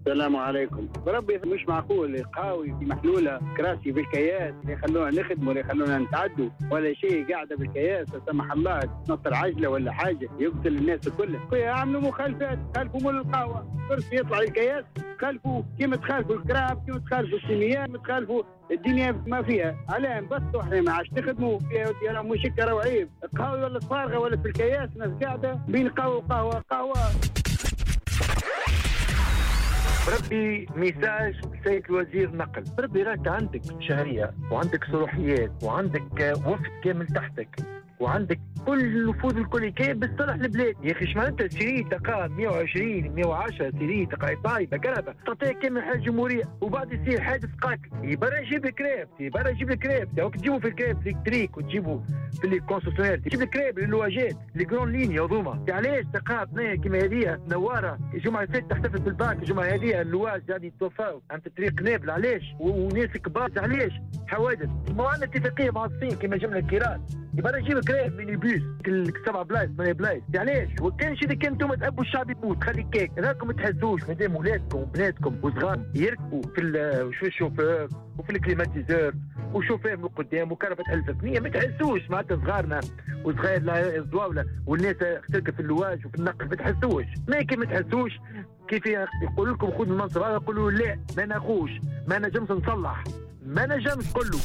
السلام عليكم. بربي مش معقول قهاوي في محلولة، كراسي بالكياس اللي يخلونا نخدموا ولا يخلونا نتعدوا ولا شيء، قاعدة بالكياس لا سمح الله تنطر عجلة ولا حاجة يقتل الناس كلها. يعملوا مخالفات، خالفوا مول القهوة كرسي يطلع الكياس، خالفوا كيما تخالفوا الكراب، كيما تخالفوا السيميات، كيما تخالفوا الدنيا ما فيها. علاه نبطوا احنا ما عادش نخدموا فيها مشكرة وعيب. القهوة ولا فارغة ولا في الكياس، ناس قاعدة بين قهوة وقهوة قهوة. بربي ميساج سيد الوزير نقل، بربي راك عندك شهرية وعندك صلاحيات وعندك وفد كامل تحتك وعندك كل الوفود الكل كيف بتصلح البلاد. يا اخي شمعناتها سيري تقا 120 110 سيري تقا طايبه كنبه تعطيها كامل حاجه جمهوريه وبعد يصير حادث قاتل يبرا يجيب الكريب يبرا يجيب الكريب. دوك تجيبوا في الكريب الكتريك وتجيبوا في لي كونسيسيونير تجيب الكريب للواجات لي جرون ليني هذوما. علاش تقا بنيه كيما هذه نواره الجمعه اللي فاتت تحتفل بالباك، الجمعه هذه اللواج قاعدين يتوفاو عند طريق نابل. علاش؟ وناس كبار علاش حوادث؟ ما عندنا اتفاقيه مع الصين كيما جمله الكيران يبقى نجيب كريب ميني بيس السبع بلايص 8 بلايص. علاش؟ وكان شي اللي كنتم تحبوا الشعب يموت خلي كيك راكم تحسوش مادام ولادكم وبناتكم وصغار يركبوا في الشوفير وفي الكليماتيزور وشوفير من قدام وكرفة 1000 ما تحسوش معناتها صغارنا وصغير الزواوله والناس تركب في اللواج وفي النقل ما تحسوش. ما كي ما تحسوش كيف يقول لكم خذوا المنصب هذا يقولوا لا ما ناخوش ما نجمش نصلح ما نجمش كله.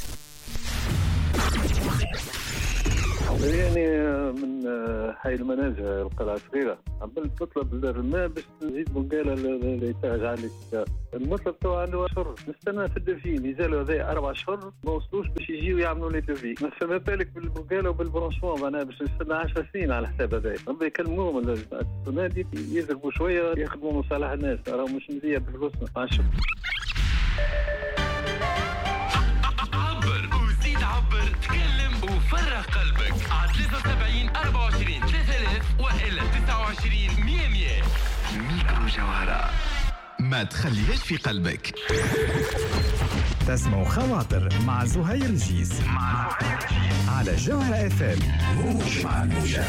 يعني من حي المنازل القلعة الصغيرة عملت تطلب الرماء باش نزيد بنقالة اللي يتاج عليك. المطلب توا عنده شهر نستنى في الدفين يزالوا هذا 4 شهور ما وصلوش باش يجيو يعملوا لي دفين. ما فما بالك بالبنقالة وبالبرونشمون معناها باش نستنى 10 سنين على حساب هذا. ربي يكلموهم السنة يضربوا شوية يخدموا مصالح الناس راهو مش مزية بالفلوس مع الشغل. عبر تكلم وفرغ قلبك على 73 24 3000 وإلا 29 100. ميكرو جوهرة ما تخليهاش في قلبك. تسمع خواطر مع زهير الجيس على جوهرة FM. موج مع الموجة.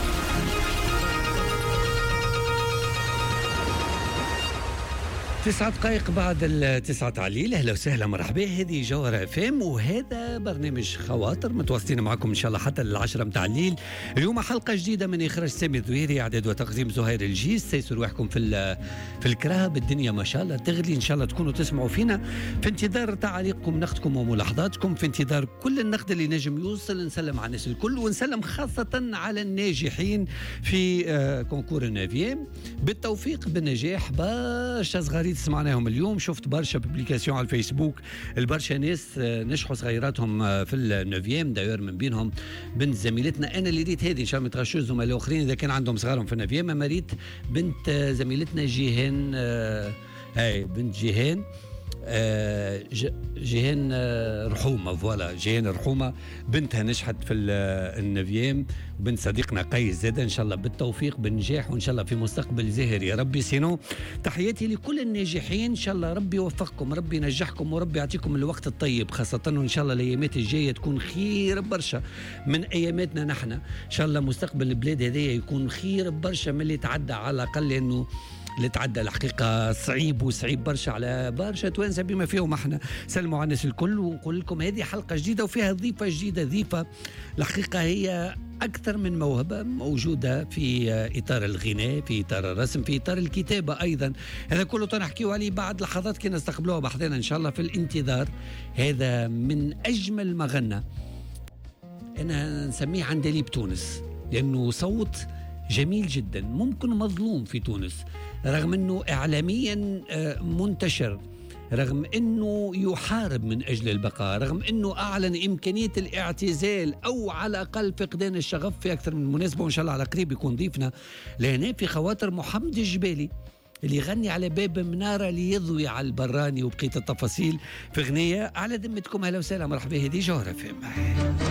9 دقائق بعد 9 تعليل. اهلا وسهلا مرحبا. هذه جوهرة FM وهذا برنامج خواطر متواصلين معكم ان شاء الله حتى 10 متاع الليل. اليوم حلقه جديده من اخراج سامي الذويري، اعداد وتقديم زهير الجيس. سيسوا رواحكم في الكراب. الدنيا ما شاء الله تغلي، ان شاء الله تكونوا تسمعوا فينا. في انتظار تعليقكم نقدكم وملاحظاتكم، في انتظار كل النقد اللي نجم يوصل. نسلم على الناس الكل ونسلم خاصه على الناجحين في كونكور النافيام. بالتوفيق بالنجاح. برشا صغاريت سمعناهم اليوم، شفت برشا ببليكاسيون على الفيسبوك، البرشا ناس نجحوا صغيراتهم في النوفيام. داير من بينهم بنت زميلتنا، انا اللي ريت هذه ان شاء الله ما يتغشوش زملاء الاخرين اذا كان عندهم صغارهم في النوفيام. اما ريت بنت زميلتنا جيهان، هاي بنت جيهان، جيهان رحومة. فوالا جيهان رحومة بنتها نجحت في النوفيام. بنت صديقنا قيس زاد ان شاء الله بالتوفيق بالنجاح وان شاء الله في مستقبل زاهر يا ربي. سينو تحياتي لكل الناجحين، ان شاء الله ربي يوفقكم، ربي ينجحكم وربي يعطيكم الوقت الطيب، خاصة وان شاء الله الايامات الجاية تكون خير برشا من اياماتنا نحن. ان شاء الله مستقبل البلاد هذه يكون خير برشا من اللي تعدى على الاقل، لانه اللي تعدى الحقيقة صعيب وصعيب برشا على برشا توانسة بما فيهم احنا. سلموا على الناس الكل ونقول لكم هذه حلقة جديدة وفيها ضيفة جديدة. ضيفة الحقيقة هي أكثر من موهبة موجودة في إطار الغناء، في إطار الرسم، في إطار الكتابة أيضا. هذا كله تنحكيه عليه بعد لحظات كي نستقبلوها بحضنا إن شاء الله في الانتظار. هذا من أجمل ما غنى، أنا نسميه عندليب تونس، لأنه صوت جميل جدا، ممكن مظلوم في تونس رغم أنه إعلاميا منتشر، رغم أنه يحارب من أجل البقاء، رغم أنه أعلن إمكانية الاعتزال أو على الأقل فقدان الشغف في أكثر من مناسبة. وإن شاء الله على قريب يكون ضيفنا لهنا في خواطر محمد الجبالي اللي يغني على باب منارة ليضوي على البراني وبقية التفاصيل في غنية على ذمتكم. أهلا وسهلا مرحبا. هذه جوهرة FM.